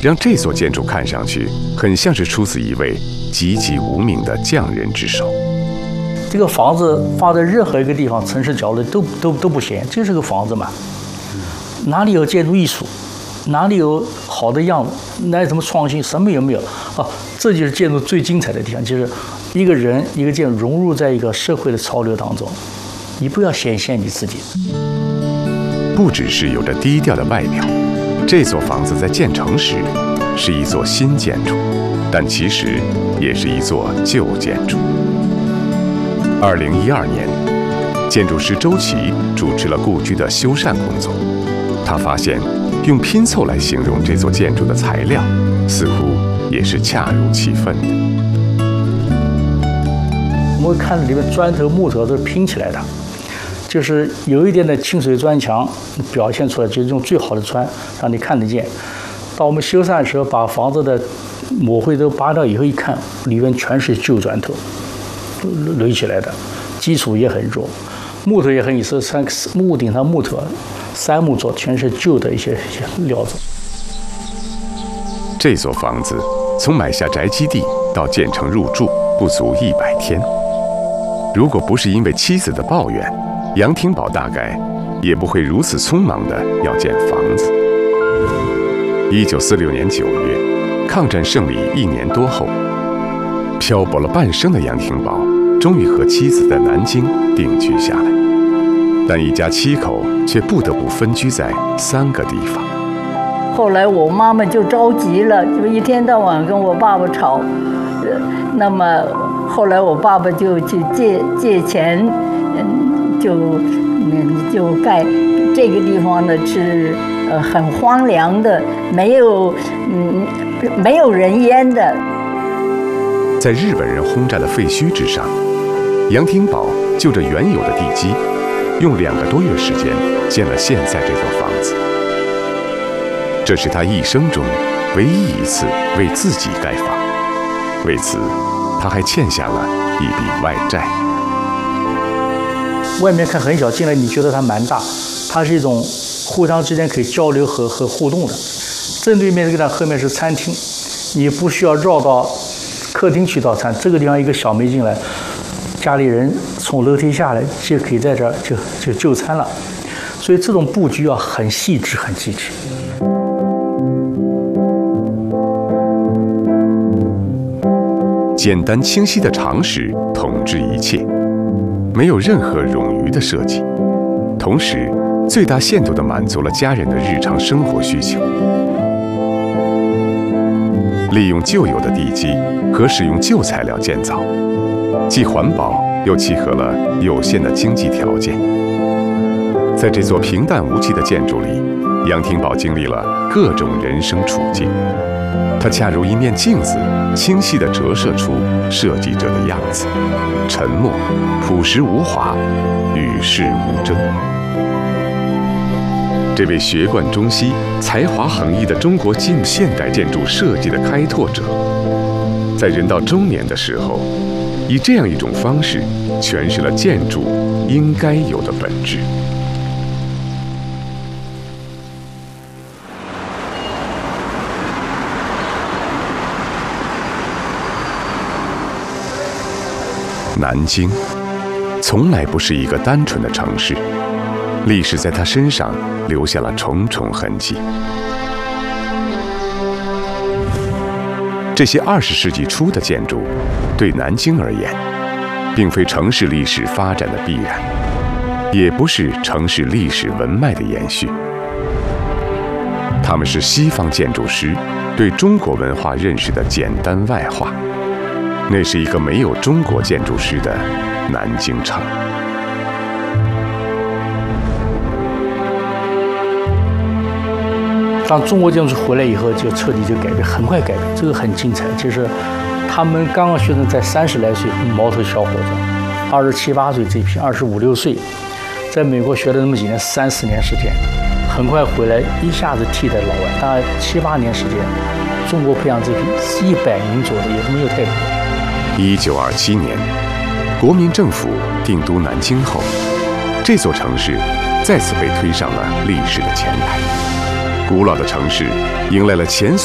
让这所建筑看上去很像是出自一位籍籍无名的匠人之手。 这个房子放在任何一个地方，城市角落都不显眼，就是个房子嘛。哪里有建筑艺术，哪里有好的样子，哪有什么创新，什么也没有啊！这就是建筑最精彩的地方，就是一个人一个建筑融入在一个社会的潮流当中，你不要显现你自己。 不只是有着低调的外表，这座房子在建成时是一座新建筑，但其实也是一座旧建筑。2012年，建筑师周琦主持了故居的修缮工作。他发现，用拼凑来形容这座建筑的材料，似乎也是恰如其分的。 我们看里面砖头、木头都是拼起来的，就是有一点的清水砖墙表现出来，就是用最好的砖让你看得见。到我们修缮的时候，把房子的抹灰都扒掉以后，一看里面全是旧砖头垒起来的，基础也很弱，木头也很有色，屋顶上木头杉木做，全是旧的一些料子。 这座房子从买下宅基地到建成入住不足100天，如果不是因为妻子的抱怨，杨廷宝大概也不会如此匆忙地要建房子。1946年9月，抗战胜利1年多后，漂泊了半生的杨廷宝终于和妻子在南京定居下来，但一家7口却不得不分居在3个地方。 后来我妈妈就着急了，就一天到晚跟我爸爸吵。那么后来我爸爸就去借钱，就盖这个地方呢是很荒凉的，没有人烟的。 在日本人轰炸的废墟之上，杨廷宝就着原有的地基，用2个多月时间建了现在这座房子。这是他一生中唯一一次为自己盖房，为此他还欠下了一笔外债。 外面看很小，进来你觉得它蛮大，它是一种互相之间可以交流和互动的。正对面这个后面是餐厅，你不需要绕到客厅去倒餐，这个地方一个小门进来，家里人从楼梯下来就可以在这儿就餐了。所以这种布局啊很细致很细致。 简单清晰的常识统治一切，没有任何冗余的设计，同时最大限度地满足了家人的日常生活需求。利用旧有的地基和使用旧材料建造，既环保又契合了有限的经济条件。在这座平淡无奇的建筑里，杨廷宝经历了各种人生处境。它恰如一面镜子，清晰地折射出设计者的样子，沉默、朴实无华，与世无争。这位学贯中西、才华横溢的中国近现代建筑设计的开拓者，在人到中年的时候，以这样一种方式诠释了建筑应该有的本质。南京从来不是一个单纯的城市，历史在它身上留下了重重痕迹。这些20世纪初的建筑，对南京而言，并非城市历史发展的必然，也不是城市历史文脉的延续。它们是西方建筑师对中国文化认识的简单外化。那是一个没有中国建筑师的南京城。 当中国建筑师回来以后，就彻底就改变，很快改变，这个很精彩。就是他们刚刚学生在30来岁，毛头小伙子，27、8岁这批，25、6岁，在美国学了那么几年，3、4年时间，很快回来，一下子替代老外，大概7、8年时间，中国培养这批100名左右，也没有太多。 1927年，国民政府定都南京后，这座城市再次被推上了历史的前台。古老的城市迎来了前所